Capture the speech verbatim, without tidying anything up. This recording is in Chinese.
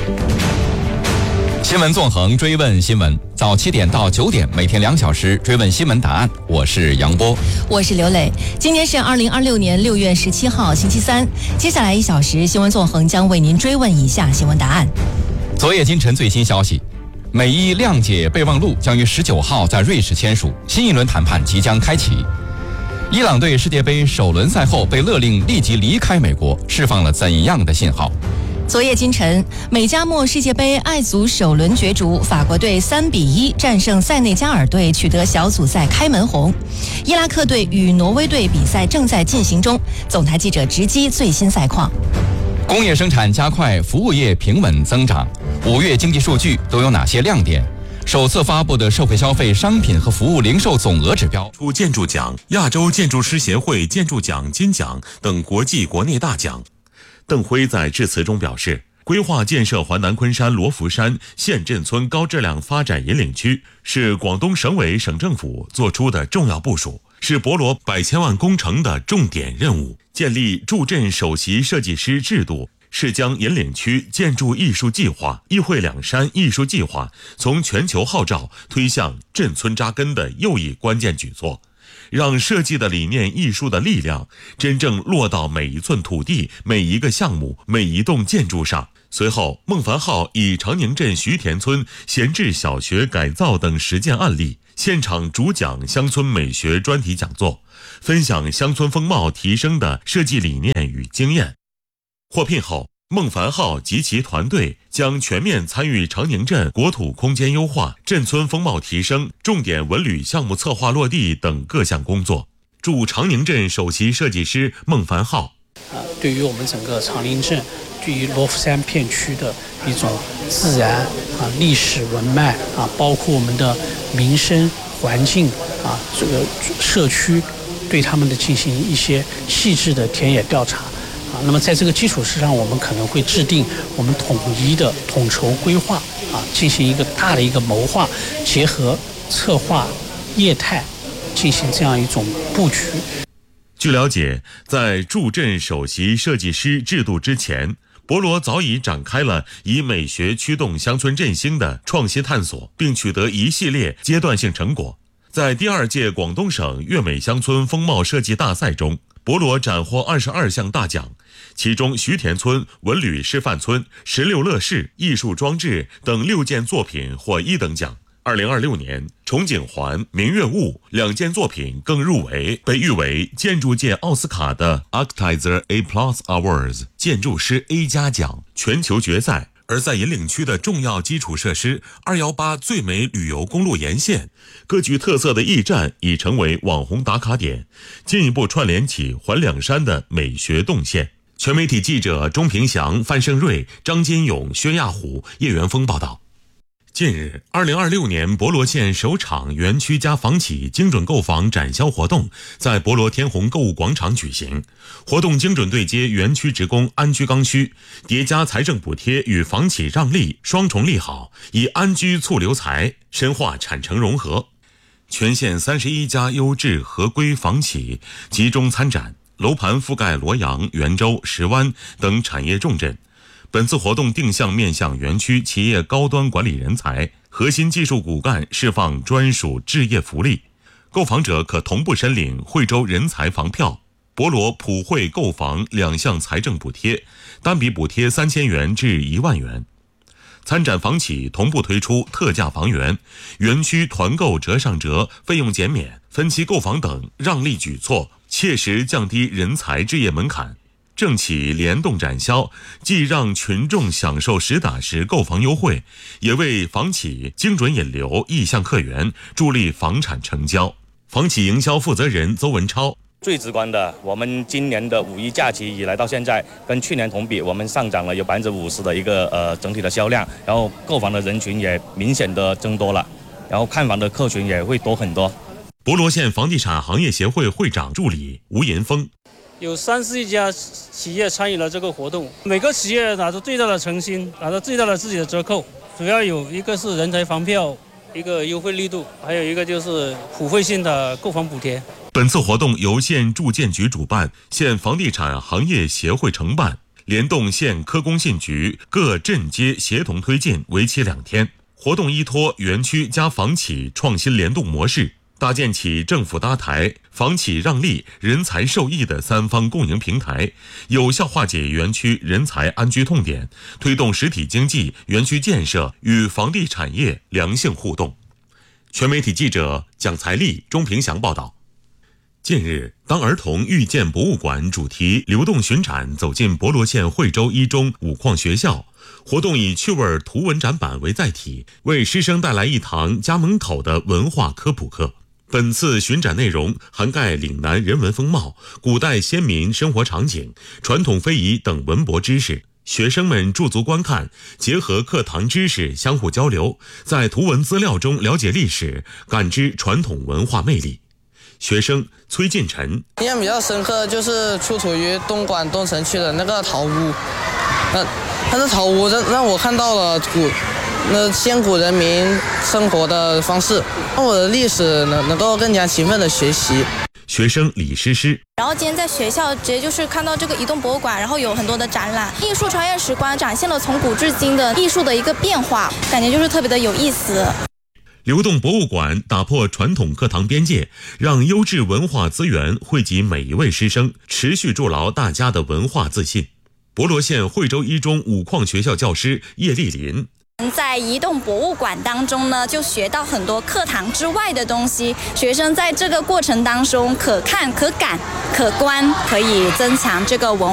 新闻纵横，追问新闻，早七点到九点，每天两小时追问新闻答案。我是杨波， 我是刘磊。今天是二零二六年六月十七号，星期三。接下来一小时，新闻纵横将为您追问以下新闻答案。 昨夜今晨最新消息，美伊谅解备忘录将于十九号在瑞士签署，新一轮谈判即将开启。伊朗队世界杯首轮赛后被勒令立即离开美国，释放了怎样的信号？ 昨夜今晨，美加墨世界杯爱足首轮角逐，法国队三比一战胜塞内加尔队，取得小组赛开门红。伊拉克队与挪威队比赛正在进行中，总台记者直击最新赛况。 工业生产加快，服务业平稳增长。五月经济数据都有哪些亮点？首次发布的社会消费商品和服务零售总额指标， 出建筑奖、亚洲建筑师协会建筑奖金奖等国际国内大奖。邓辉在致辞中表示，规划建设环南昆山罗浮山县镇村高质量发展引领区，是广东省委省政府作出的重要部署，是博罗百千万工程的重点任务。建立驻镇首席设计师制度，是将引领区建筑艺术计划、一会两山艺术计划从全球号召推向镇村扎根的又一关键举措，让设计的理念、艺术的力量真正落到每一寸土地、每一个项目、每一栋建筑上。随后，孟凡浩以长宁镇徐田村闲置小学改造等实践案例，现场主讲乡村美学专题讲座，分享乡村风貌提升的设计理念与经验。获聘后，孟凡浩及其团队将全面参与长宁镇国土空间优化、镇村风貌提升、重点文旅项目策划落地等各项工作。驻长宁镇首席设计师孟凡浩， 啊，对于我们整个长宁镇，对于罗浮山片区的一种自然啊、历史文脉啊，包括我们的民生环境啊，这个社区，对他们的进行一些细致的田野调查。啊，那么在这个基础之上，我们可能会制定我们统一的统筹规划啊，进行一个大的一个谋划，结合策划、业态，进行这样一种布局。 据了解，在驻镇首席设计师制度之前，博罗早已展开了以美学驱动乡村振兴的创新探索，并取得一系列阶段性成果。在第二届广东省粤美乡村风貌设计大赛中，博罗斩获二十二项大奖，其中徐田村、文旅示范村、石榴乐市、艺术装置等六件作品获一等奖。二零二六年，重景环、明月雾两件作品更入围被誉为建筑界奥斯卡的 Architizer A Plus Awards 建筑师 A 加奖全球决赛。而在引领区的重要基础设施二一八最美旅游公路沿线，各具特色的驿站已成为网红打卡点，进一步串联起环两山的美学动线。全媒体记者钟平祥、范胜瑞、张金勇、薛亚虎、叶元峰报道。近日，二零二六年博罗县首场园区加房企精准购房展销活动在博罗天虹购物广场举行。活动精准对接园区职工安居刚需，叠加财政补贴与房企让利双重利好，以安居促留才，深化产城融合。全县三十一家优质合规房企集中参展，楼盘覆盖罗阳、元州、石湾等产业重镇。本次活动定向面向园区企业高端管理人才、核心技术骨干释放专属置业福利，购房者可同步申领惠州人才房票、博罗普惠购房两项财政补贴，单笔补贴三千元至一万元。参展房企同步推出特价房源、园区团购折上折、费用减免、分期购房等让利举措，切实降低人才置业门槛。政企联动展销，既让群众享受实打实购房优惠，也为房企精准引流意向客源，助力房产成交。房企营销负责人邹文超， 最直观的，我们今年的五一假期以来到现在，跟去年同比，我们上涨了有百分之五十的一个呃整体的销量，然后购房的人群也明显的增多了，然后看房的客群也会多很多。 博罗县房地产行业协会会长助理吴银峰， 有三十一家企业参与了这个活动，每个企业拿出最大的诚心，拿出最大的自己的折扣，主要有一个是人才房票，一个优惠力度，还有一个就是普惠性的购房补贴。 本次活动由县住建局主办，县房地产行业协会承办， 联动县科工信局各镇街协同推进，为期两天。活动依托园区加房企创新联动模式，搭建起政府搭台、房企让利、人才受益的三方共赢平台，有效化解园区人才安居痛点，推动实体经济、园区建设与房地产业良性互动。全媒体记者蒋才丽、钟平祥报道。近日，当儿童遇见博物馆主题流动巡展走进博罗县惠州一中五矿学校，活动以趣味图文展板为载体，为师生带来一堂家门口的文化科普课。本次巡展内容涵盖岭南人文风貌、古代先民生活场景、传统非遗等文博知识。学生们驻足观看，结合课堂知识相互交流，在图文资料中了解历史，感知传统文化魅力。学生崔进晨印象比较深刻的就是出土于东莞东城区的那个陶屋，那它的陶屋让让我看到了古那先古人民生活的方式，让我的历史能能够更加勤奋的学习。 学生李诗诗， 然后今天在学校直接就是看到这个移动博物馆，然后有很多的展览，艺术穿越时光，展现了从古至今的艺术的一个变化，感觉就是特别的有意思。 流动博物馆打破传统课堂边界，让优质文化资源惠及每一位师生，持续筑牢大家的文化自信。博罗县惠州一中五矿学校教师叶丽林， 在移动博物馆当中呢，就学到很多课堂之外的东西，学生在这个过程当中可看可感可观，可以增强这个文